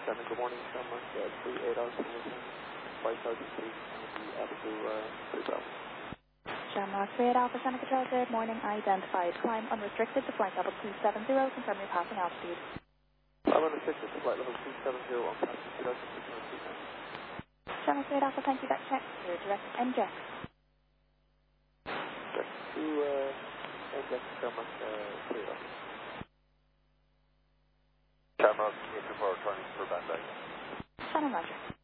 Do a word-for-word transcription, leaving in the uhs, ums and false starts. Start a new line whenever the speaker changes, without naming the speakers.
seven, good morning, someone, uh, three eight oh seven, flight Sergeant three, the Abigail, uh, three Bravo.
Shamrock three eight Alpha, Santa Control, good morning, identified, climb unrestricted to flight level two seven zero, confirm your passing altitude.
Climb unrestricted to flight level two seven zero, on passing two thousand six hundred feet now.
Shamrock three eight Alpha, thank you, that check, your direct inject.
Direct to, uh, inject, Shamrock, uh, three eight Alpha.
Shamrock, eight two four, turning for Bandai.
Shannon Roger.